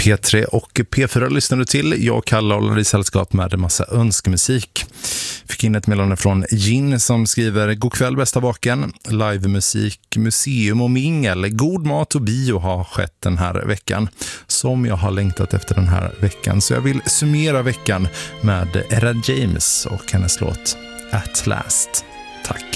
P3 och P4 lyssnar du till. Jag kallar håller i sällskap med en massa önskemusik. Fick in ett meddelande från Gin som skriver: God kväll bästa vaken. Livemusik, museum och mingel. God mat och bio har skett den här veckan. Som jag har längtat efter den här veckan. Så jag vill summera veckan med Era James och hennes låt At Last. Tack.